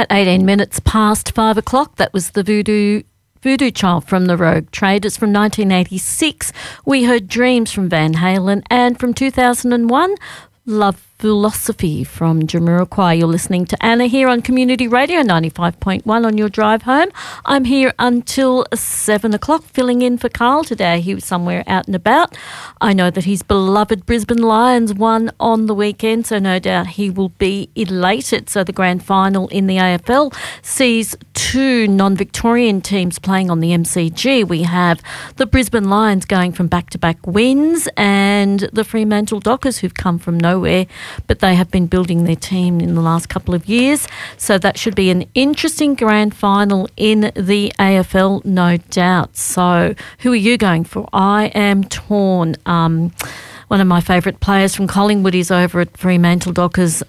At 18 minutes past 5 o'clock, that was the Voodoo Child from the Rogue Traders from 1986. We heard Dreams from Van Halen, and from 2001, Love Philosophy from Jamiroquai. You're listening to Anna here on Community Radio 95.1 on your drive home. I'm here until 7 o'clock filling in for Carl today. He was somewhere out and about. I know that his beloved Brisbane Lions won on the weekend, so no doubt he will be elated. So the grand final in the AFL sees two non-Victorian teams playing on the MCG. We have the Brisbane Lions going from back-to-back wins and the Fremantle Dockers, who've come from nowhere, but they have been building their team in the last couple of years. So that should be an interesting grand final in the AFL, no doubt. So who are you going for? I am torn. One of my favourite players from Collingwood is over at Fremantle Dockers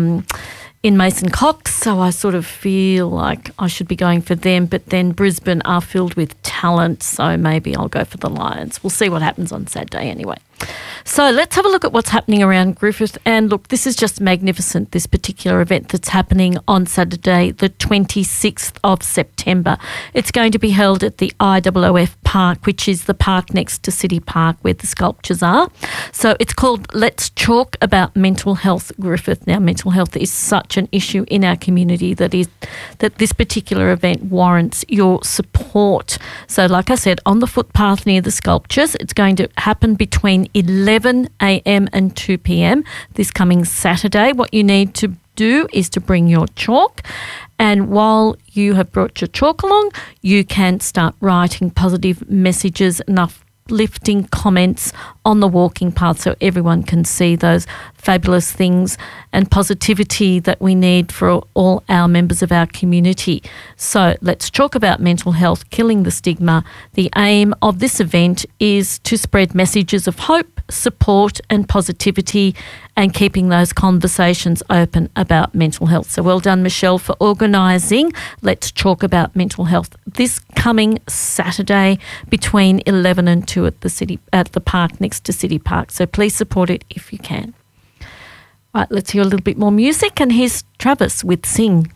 in Mason Cox, so I sort of feel like I should be going for them, but then Brisbane are filled with talent, so maybe I'll go for the Lions. We'll see what happens on Saturday anyway. So let's have a look at what's happening around Griffith. And look, this is just magnificent, this particular event that's happening on Saturday, the 26th of September. It's going to be held at the IOOF Park, which is the park next to City Park where the sculptures are. So it's called Let's Talk About Mental Health Griffith. Now, mental health is such an issue in our community that this particular event warrants your support. So like I said, on the footpath near the sculptures, it's going to happen between 11 a.m. and 2 p.m. this coming Saturday. What you need to do is to bring your chalk, and while you have brought your chalk along, you can start writing positive messages and uplifting comments on the walking path so everyone can see those fabulous things and positivity that we need for all our members of our community. So let's talk about mental health, killing the stigma. The aim of this event is to spread messages of hope, support and positivity, and keeping those conversations open about mental health. So well done, Michelle, for organising Let's Talk About Mental Health this coming Saturday between 11 and 2 at the park next to City Park. So please support it if you can. Right, let's hear a little bit more music, and here's Travis with Sing.